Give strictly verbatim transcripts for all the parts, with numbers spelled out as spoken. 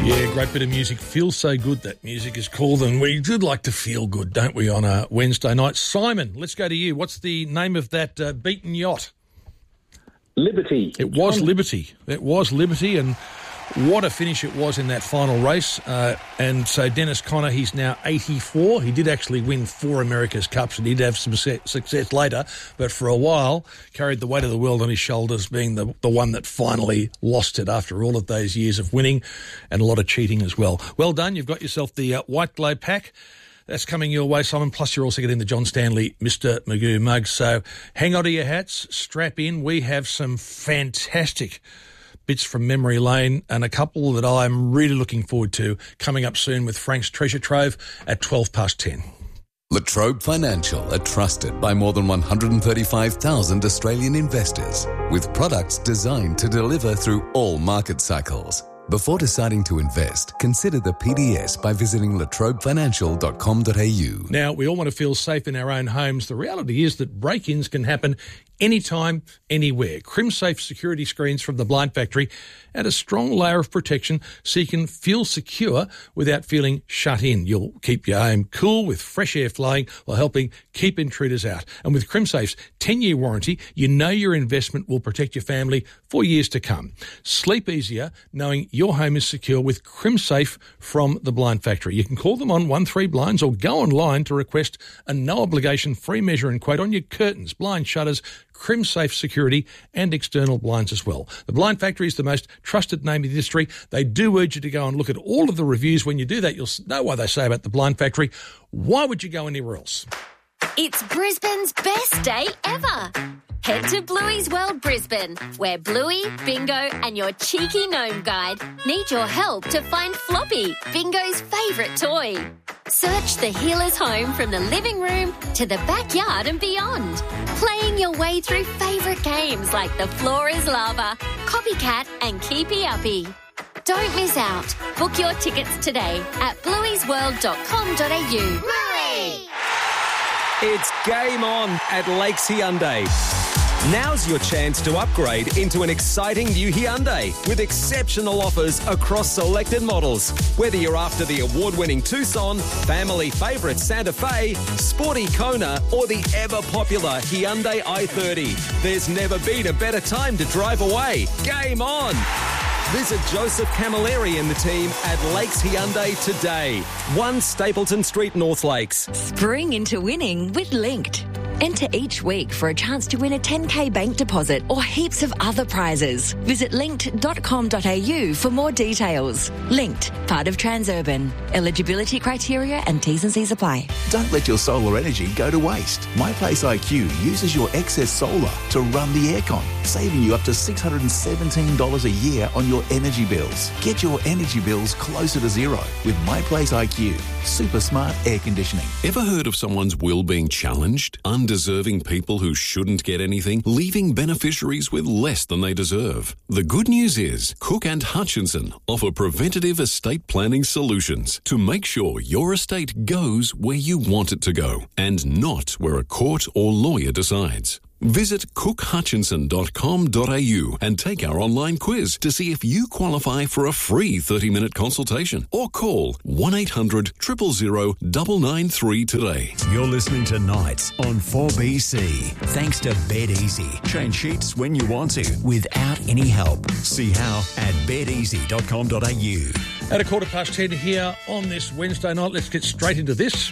Yeah, great bit of music. Feels so good, that music is called, and we do like to feel good, don't we, on a Wednesday night. Simon, let's go to you. What's the name of that uh, beaten yacht? Liberty. It was Liberty. It was Liberty, and what a finish it was in that final race. Uh, and so Dennis Conner, he's now eighty-four. He did actually win four America's Cups and he did have some success later, but for a while carried the weight of the world on his shoulders, being the, the one that finally lost it after all of those years of winning and a lot of cheating as well. Well done. You've got yourself the uh, White Glow pack. That's coming your way, Simon. Plus, you're also getting the John Stanley Mister Magoo mug. So hang on to your hats, strap in. We have some fantastic bits from memory lane and a couple that I'm really looking forward to coming up soon with Frank's Treasure Trove at twelve past ten. Latrobe Financial are trusted by more than one hundred thirty-five thousand Australian investors with products designed to deliver through all market cycles. Before deciding to invest, consider the P D S by visiting latrobe financial dot com dot a u. Now, we all want to feel safe in our own homes. The reality is that break-ins can happen anytime, anywhere. CrimSafe security screens from the Blind Factory add a strong layer of protection so you can feel secure without feeling shut in. You'll keep your home cool with fresh air flowing while helping keep intruders out. And with CrimSafe's ten-year warranty, you know your investment will protect your family for years to come. Sleep easier knowing your home is secure with CrimSafe from the Blind Factory. You can call them on one three blinds or go online to request a no-obligation free measure and quote on your curtains, blind shutters, CrimSafe security and external blinds as well. The Blind Factory is the most trusted name in the industry. They do urge you to go and look at all of the reviews. When you do that, you'll know why they say about the Blind Factory. Why would you go anywhere else? It's Brisbane's best day ever. Head to Bluey's World Brisbane, where Bluey, Bingo and your cheeky gnome guide need your help to find Floppy, Bingo's favourite toy. Search the healer's home from the living room to the backyard and beyond, playing your way through favourite games like The Floor is Lava, Copycat and Keepy Uppy. Don't miss out. Book your tickets today at blueys world dot com dot a u. Bluey! It's game on at Lakes Hyundai. Now's your chance to upgrade into an exciting new Hyundai with exceptional offers across selected models. Whether you're after the award-winning Tucson, family favourite Santa Fe, sporty Kona or the ever-popular Hyundai i thirty, there's never been a better time to drive away. Game on! Visit Joseph Camilleri and the team at Lakes Hyundai today. one Stapleton Street, North Lakes. Spring into winning with Linked. Enter each week for a chance to win a ten K bank deposit or heaps of other prizes. Visit linked dot com dot a u for more details. Linked, part of Transurban. Eligibility criteria and T's and C's apply. Don't let your solar energy go to waste. MyPlace I Q uses your excess solar to run the aircon, saving you up to six hundred seventeen dollars a year on your energy bills. Get your energy bills closer to zero with MyPlace I Q. Super smart air conditioning. Ever heard of someone's will being challenged? Undeserving people who shouldn't get anything, leaving beneficiaries with less than they deserve. The good news is Cook and Hutchinson offer preventative estate planning solutions to make sure your estate goes where you want it to go and not where a court or lawyer decides. Visit cook hutchinson dot com dot a u and take our online quiz to see if you qualify for a free thirty-minute consultation or call one eight hundred, zero zero zero, nine nine three today. You're listening to Nights on four B C. Thanks to Bed Easy. Change sheets when you want to without any help. See how at bed easy dot com dot a u. At a quarter past ten here on this Wednesday night, let's get straight into this.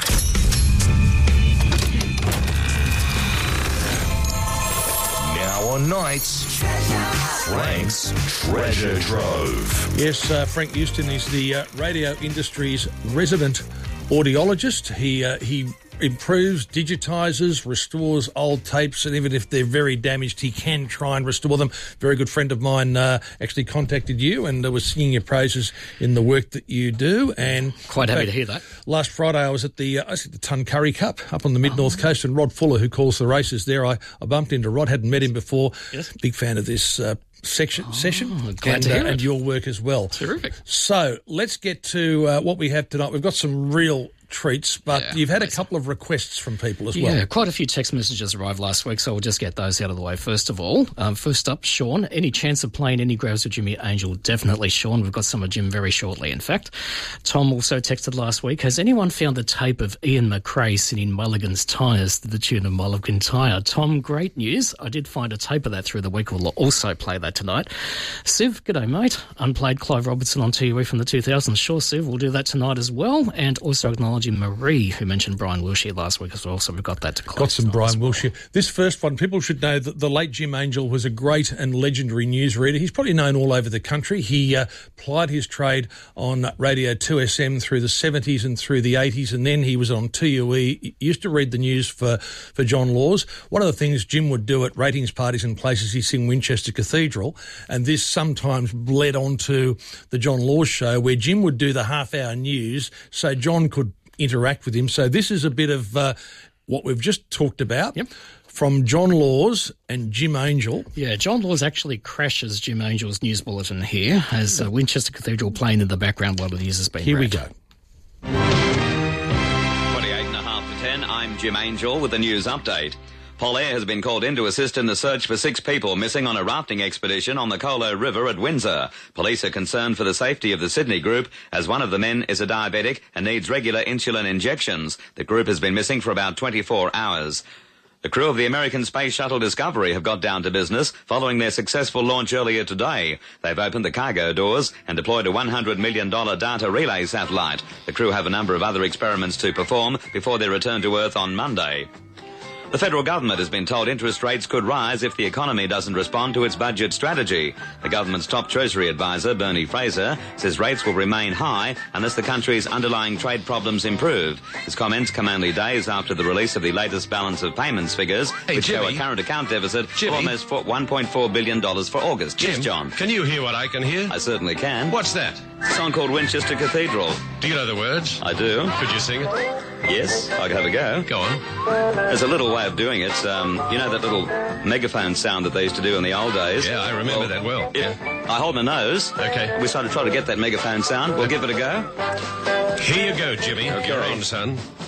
On Nights, Frank's Treasure Trove. Yes, uh, Frank Houston is the uh, radio industry's resident audiologist. He uh, he improves, digitises, restores old tapes, and even if they're very damaged, he can try and restore them. Very good friend of mine uh, actually contacted you and uh, was singing your praises in the work that you do. And quite happy fact, to hear that. Last Friday, I was at the uh, I was at the Tuncurry Cup up on the mid north oh. coast, and Rod Fuller, who calls the races there, I, I bumped into Rod. Hadn't met him before. Yes. Big fan of this. Uh, Section, oh, session glad and, to hear uh, it. and your work as well. Terrific. So let's get to uh, what we have tonight. We've got some real treats, but Yeah, you've had a couple of requests from people as well. Yeah, quite a few text messages arrived last week, so we'll just get those out of the way first of all. Um, first up, Sean. Any chance of playing any grabs with Jimmy Angel? Definitely, Sean. We've got some of Jim very shortly, in fact. Tom also texted last week, has anyone found the tape of Ian McRae singing Mulligan's Tyres to the tune of Mulligan Tyre? Tom, great news. I did find a tape of that through the week. We'll also play that tonight. Siv, g'day, mate. Unplayed Clive Robertson on T U E from the two thousands. Sure, Siv, we'll do that tonight as well. And also acknowledging Marie, who mentioned Brian Wilshire last week as well, so we've got that to close. Got some Brian Wilshire. This first one, people should know that the late Jim Angel was a great and legendary newsreader. He's probably known all over the country. He uh, plied his trade on Radio two S M through the seventies and through the eighties, and then he was on T U E. He used to read the news for, for John Laws. One of the things Jim would do at ratings parties and places, he'd sing Winchester Cathedral, and this sometimes bled onto the John Laws show where Jim would do the half-hour news so John could interact with him. So this is a bit of uh, what we've just talked about. Yep. From John Laws and Jim Angel. Yeah, John Laws actually crashes Jim Angel's news bulletin here as uh, Winchester Cathedral playing in the background while the news has been Here read. we go. twenty-eight and a half to ten, I'm Jim Angel with the news update. Paul Air has been called in to assist in the search for six people missing on a rafting expedition on the Colo River at Windsor. Police are concerned for the safety of the Sydney group, as one of the men is a diabetic and needs regular insulin injections. The group has been missing for about twenty-four hours. The crew of the American Space Shuttle Discovery have got down to business following their successful launch earlier today. They've opened the cargo doors and deployed a one hundred million dollars data relay satellite. The crew have a number of other experiments to perform before their return to Earth on Monday. The federal government has been told interest rates could rise if the economy doesn't respond to its budget strategy. The government's top Treasury advisor, Bernie Fraser, says rates will remain high unless the country's underlying trade problems improve. His comments come only days after the release of the latest balance of payments figures, hey, which Jimmy. show a current account deficit Jimmy. of almost one point four billion dollars for August. Jim, Yes, John. Can you hear what I can hear? I certainly can. What's that? A song called Winchester Cathedral. Do you know the words? I do. Could you sing it? Yes, I could have a go. Go on. There's a little way of doing it. Um, you know that little megaphone sound that they used to do in the old days? Yeah, I remember that well. If Yeah. I hold my nose. Okay. We sort of try to get that megaphone sound. We'll give it a go. Here you go, Jimmy. Okay. You're on, son.